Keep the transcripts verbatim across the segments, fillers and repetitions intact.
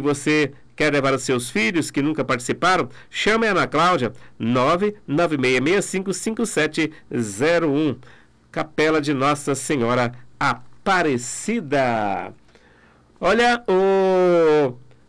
você quer levar os seus filhos que nunca participaram, chame a Ana Cláudia, nove nove seis seis cinco cinco sete zero um. Capela de Nossa Senhora Aparecida. Olha, o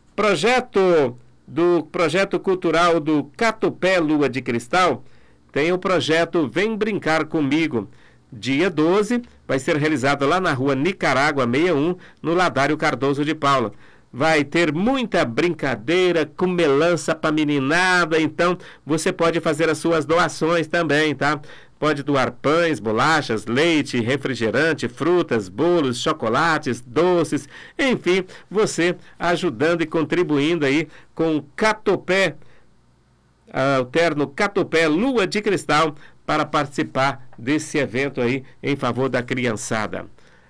projeto do projeto cultural do Catupé Lua de Cristal tem o projeto Vem Brincar Comigo. Dia doze vai ser realizado lá na rua Nicarágua sessenta e um, no Ladário Cardoso de Paula. Vai ter muita brincadeira, comelança para meninada, então você pode fazer as suas doações também, tá? Pode doar pães, bolachas, leite, refrigerante, frutas, bolos, chocolates, doces, enfim, você ajudando e contribuindo aí com o Catupé, uh, o terno Catupé Lua de Cristal, para participar desse evento aí em favor da criançada.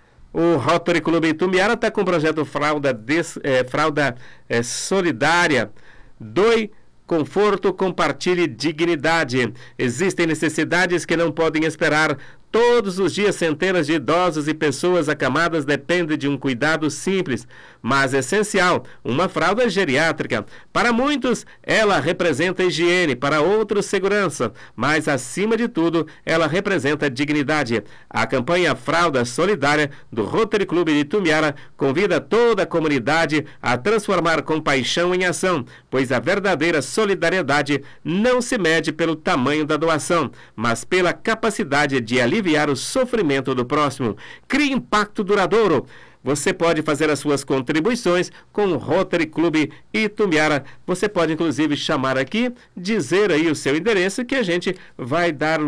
O Rotary Clube Itumbiara está com o projeto Fralda, des, eh, fralda eh, Solidária. Doe conforto, compartilhe dignidade. Existem necessidades que não podem esperar. Todos os dias, centenas de idosos e pessoas acamadas dependem de um cuidado simples, mas essencial, uma fralda geriátrica. Para muitos, ela representa higiene, para outros, segurança, mas, acima de tudo, ela representa dignidade. A campanha Fralda Solidária do Rotary Clube de Itumbiara convida toda a comunidade a transformar compaixão em ação, pois a verdadeira solidariedade não se mede pelo tamanho da doação, mas pela capacidade de aliviar o sofrimento do próximo. Crie impacto duradouro. Você pode fazer as suas contribuições com o Rotary Clube Itumbiara. Você pode, inclusive, chamar aqui, dizer aí o seu endereço, que a gente vai dar,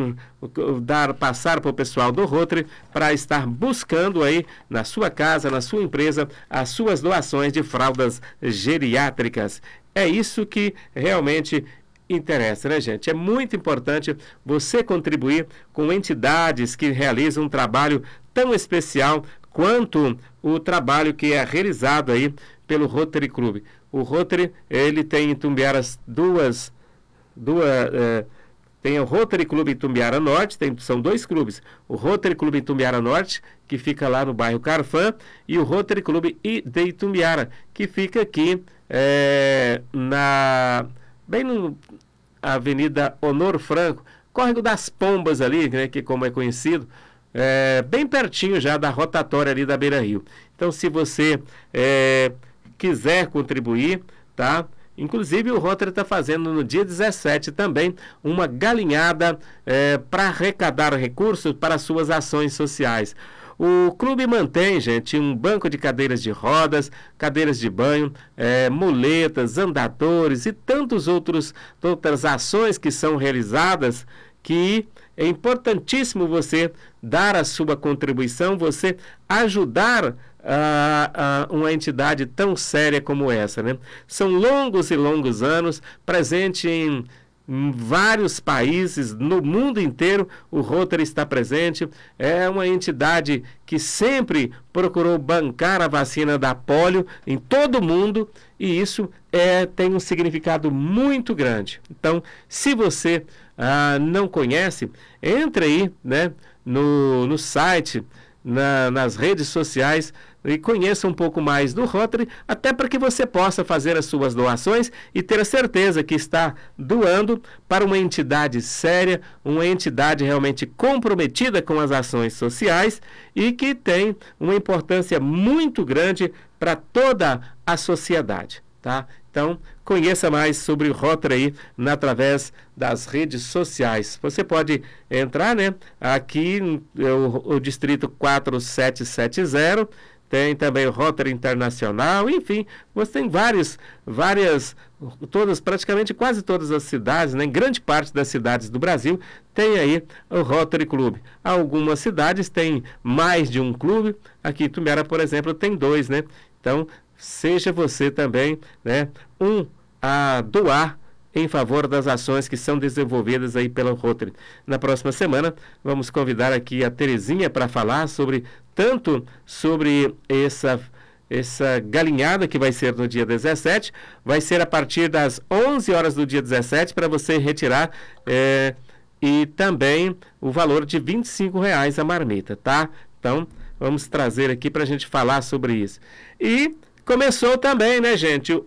dar passar para o pessoal do Rotary para estar buscando aí na sua casa, na sua empresa, as suas doações de fraldas geriátricas. É isso que realmente interessa, né, gente? É muito importante você contribuir com entidades que realizam um trabalho tão especial quanto o trabalho que é realizado aí pelo Rotary Clube. O Rotary, ele tem em Itumbiara duas, duas é, tem o Rotary Clube Itumbiara Norte, tem, são dois clubes. O Rotary Clube Itumbiara Norte, que fica lá no bairro Carfã, e o Rotary Clube de Itumbiara, que fica aqui é, na... bem no Avenida Honor Franco, Córrego das Pombas ali, né, que como é conhecido, é, bem pertinho já da rotatória ali da Beira Rio. Então, se você é, quiser contribuir, tá? Inclusive o Rotary está fazendo no dia dezessete também uma galinhada é, para arrecadar recursos para suas ações sociais. O clube mantém, gente, um banco de cadeiras de rodas, cadeiras de banho, é, muletas, andadores e tantas outros, outras ações que são realizadas, que é importantíssimo você dar a sua contribuição, você ajudar a, a uma entidade tão séria como essa, né? São longos e longos anos, presente em Em vários países, no mundo inteiro, o Rotary está presente. É uma entidade que sempre procurou bancar a vacina da polio em todo o mundo, e isso é, tem um significado muito grande. Então, se você ah, não conhece, entre aí, né, no, no site, na, nas redes sociais, e conheça um pouco mais do Rotary, até para que você possa fazer as suas doações e ter a certeza que está doando para uma entidade séria, uma entidade realmente comprometida com as ações sociais e que tem uma importância muito grande para toda a sociedade, tá? Então, conheça mais sobre o Rotary aí, na, através das redes sociais. Você pode entrar, né, aqui o, o distrito quatro sete sete zero, tem também o Rotary Internacional, enfim, você tem vários, várias, todas, praticamente quase todas as cidades, né, em grande parte das cidades do Brasil, tem aí o Rotary Clube. Algumas cidades têm mais de um clube, aqui em Itumbiara, por exemplo, tem dois, né? Então, seja você também, né, um a doar em favor das ações que são desenvolvidas aí pelo Rotary. Na próxima semana, vamos convidar aqui a Terezinha para falar sobre, tanto sobre essa, essa galinhada que vai ser no dia dezessete, vai ser a partir das onze horas do dia dezessete, para você retirar, é, e também o valor de vinte e cinco reais a marmita, tá? Então, vamos trazer aqui para a gente falar sobre isso. E começou também, né, gente,